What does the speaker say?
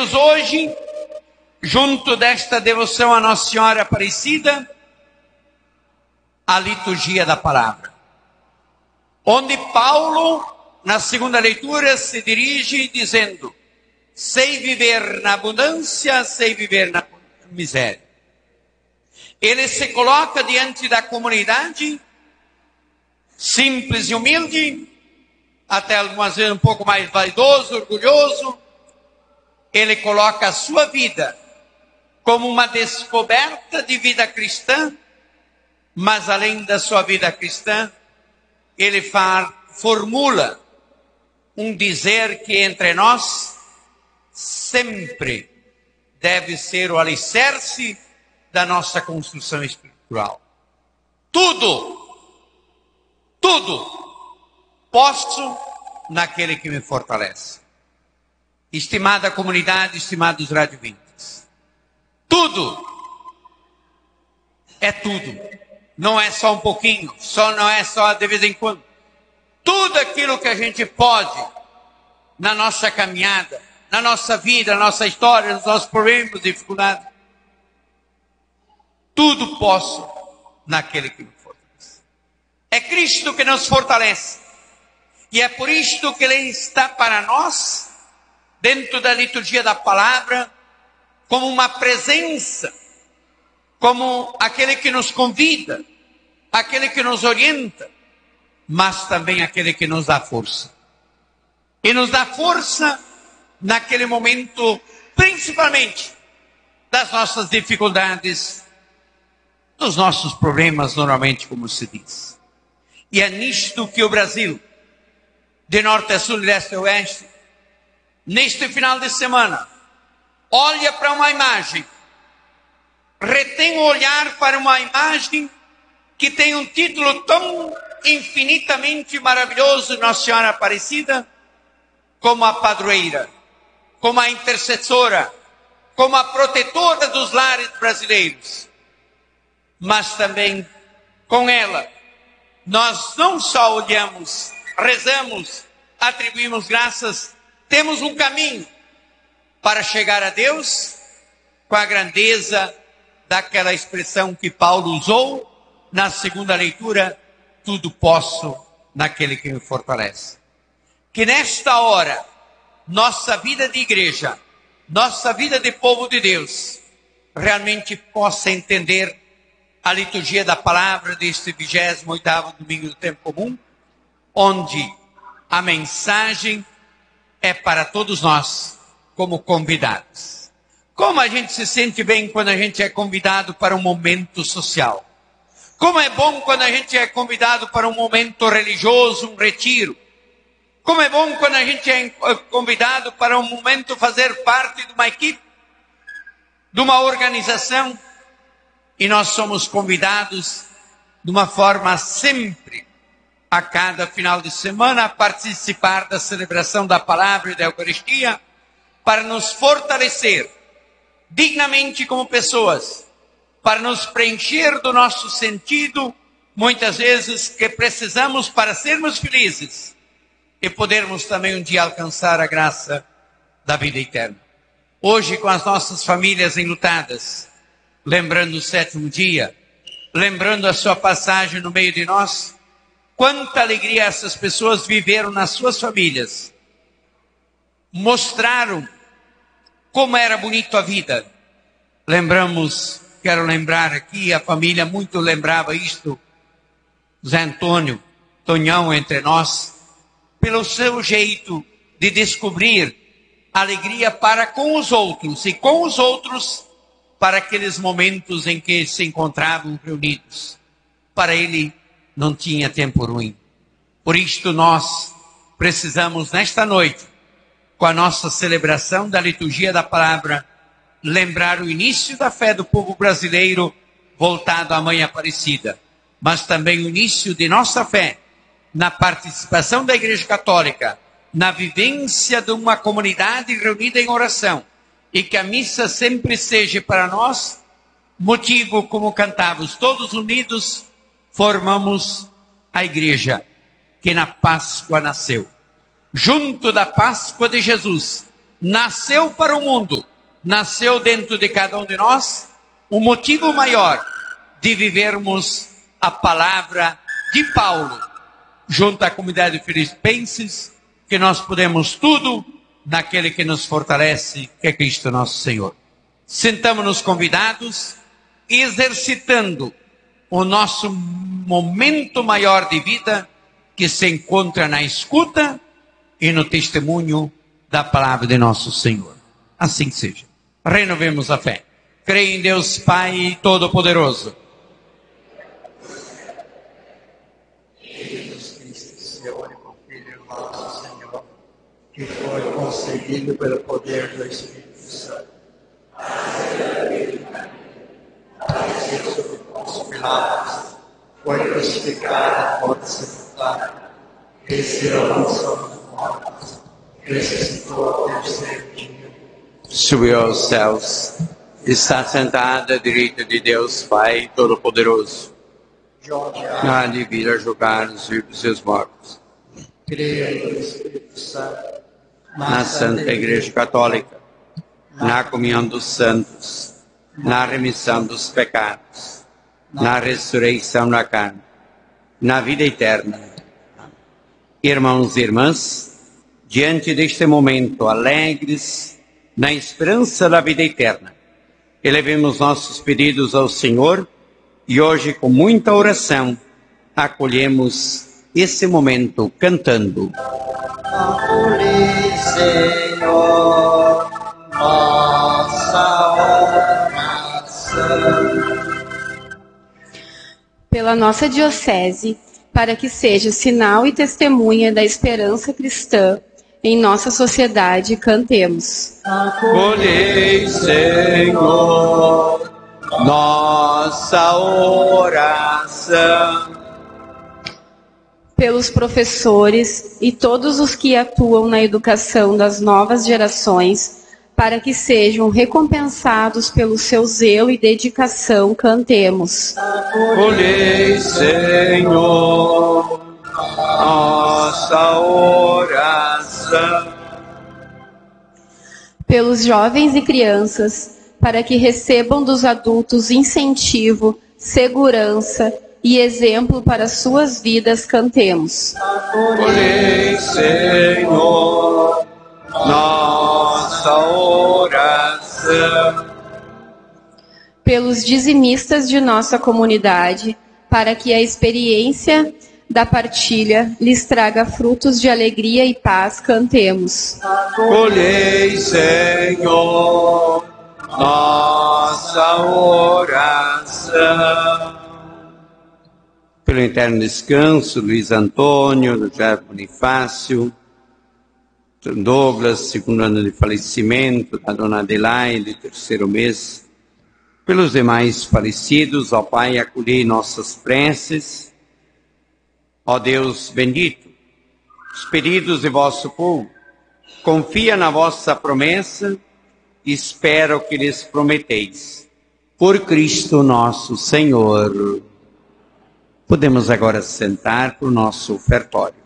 temos hoje, junto desta devoção à Nossa Senhora Aparecida, a liturgia da palavra, onde Paulo, na segunda leitura, se dirige dizendo: sei viver na abundância, sei viver na miséria. Ele se coloca diante da comunidade, simples e humilde, até algumas vezes um pouco mais vaidoso, orgulhoso. Ele coloca a sua vida como uma descoberta de vida cristã, mas além da sua vida cristã, ele formula um dizer que entre nós sempre deve ser o alicerce da nossa construção espiritual. Tudo posso naquele que me fortalece. Estimada comunidade, estimados radiovintes, tudo é tudo. Não é só um pouquinho, não é só de vez em quando. Tudo aquilo que a gente pode na nossa caminhada, na nossa vida, na nossa história, nos nossos problemas, dificuldades, tudo posso naquele que me fortalece. É Cristo que nos fortalece. E é por isto que Ele está para nós, dentro da liturgia da palavra, como uma presença, como aquele que nos convida, aquele que nos orienta, mas também aquele que nos dá força. E nos dá força naquele momento, principalmente, das nossas dificuldades, dos nossos problemas, normalmente, como se diz. E é nisto que o Brasil, de norte a sul, de leste a oeste, neste final de semana, olha para uma imagem, retém o olhar para uma imagem que tem um título tão infinitamente maravilhoso, Nossa Senhora Aparecida, como a padroeira, como a intercessora, como a protetora dos lares brasileiros. Mas também com ela, nós não só olhamos, rezamos, atribuímos graças, temos um caminho para chegar a Deus com a grandeza daquela expressão que Paulo usou na segunda leitura: tudo posso naquele que me fortalece. Que nesta hora, nossa vida de igreja, nossa vida de povo de Deus, realmente possa entender a liturgia da palavra deste 28º domingo do tempo comum, onde a mensagem é para todos nós, como convidados. Como a gente se sente bem quando a gente é convidado para um momento social. Como é bom quando a gente é convidado para um momento religioso, um retiro. Como é bom quando a gente é convidado para um momento fazer parte de uma equipe, de uma organização. E nós somos convidados de uma forma sempre, a cada final de semana, a participar da celebração da palavra e da Eucaristia, para nos fortalecer dignamente como pessoas, para nos preencher do nosso sentido, muitas vezes, que precisamos para sermos felizes e podermos também um dia alcançar a graça da vida eterna. Hoje, com as nossas famílias enlutadas, lembrando o 7º dia, lembrando a sua passagem no meio de nós, quanta alegria essas pessoas viveram nas suas famílias, mostraram como era bonito a vida. Quero lembrar aqui, a família muito lembrava isto, Zé Antônio, Tonhão entre nós, pelo seu jeito de descobrir alegria para com os outros, e com os outros para aqueles momentos em que se encontravam reunidos. Para ele não tinha tempo ruim. Por isto nós precisamos nesta noite, com a nossa celebração da liturgia da palavra, lembrar o início da fé do povo brasileiro voltado à Mãe Aparecida, mas também o início de nossa fé na participação da Igreja Católica, na vivência de uma comunidade reunida em oração, e que a missa sempre seja para nós motivo, como cantávamos, todos unidos formamos a igreja que na Páscoa nasceu. Junto da Páscoa de Jesus, nasceu para o mundo, nasceu dentro de cada um de nós, um motivo maior de vivermos a palavra de Paulo, junto à comunidade de filipenses, que nós podemos tudo naquele que nos fortalece, que é Cristo nosso Senhor. Sentamos-nos convidados, exercitando o nosso momento maior de vida, que se encontra na escuta e no testemunho da palavra de nosso Senhor. Assim seja. Renovemos a fé. Creio em Deus Pai Todo-Poderoso. Jesus Cristo, seu único Filho, nosso Senhor, que foi concebido pelo poder do Espírito Santo. Nasceu sob Pôncio Pilatos, foi crucificado, morto e sepultado, desceu ao sono dos mortos, ressuscitou ao terceiro dia, Subiu aos céus, está sentado à direita de Deus Pai Todo-Poderoso. Há de vir a julgar os vivos e os mortos. Creio no Espírito Santo, Na Santa Igreja Católica, na comunhão dos santos, na remissão dos pecados, na ressurreição da carne, na vida eterna. Irmãos e irmãs, diante deste momento alegres, na esperança da vida eterna, elevemos nossos pedidos ao Senhor e hoje, com muita oração, acolhemos esse momento cantando. acolhe, Senhor, nossa oração. Pela nossa diocese, para que seja sinal e testemunha da esperança cristã em nossa sociedade, cantemos. Acolhei, Senhor, nossa oração. Pelos professores e todos os que atuam na educação das novas gerações, para que sejam recompensados pelo seu zelo e dedicação, cantemos. Acolhei, Senhor, nossa oração. Pelos jovens e crianças, para que recebam dos adultos incentivo, segurança e exemplo para suas vidas, cantemos. Acolhei, Senhor, nossa oração. Pelos dizimistas de nossa comunidade, para que a experiência da partilha lhes traga frutos de alegria e paz, cantemos. Acolhei, Senhor, nossa oração. Pelo eterno descanso, Luiz Antônio, José Bonifácio, Douglas, segundo ano de falecimento, da dona Adelaide, terceiro mês. Pelos demais falecidos, ó Pai, acolhei nossas preces. Ó Deus bendito, os pedidos de vosso povo, confia na vossa promessa e espera o que lhes prometeis. Por Cristo nosso Senhor. Podemos agora sentar para o nosso ofertório.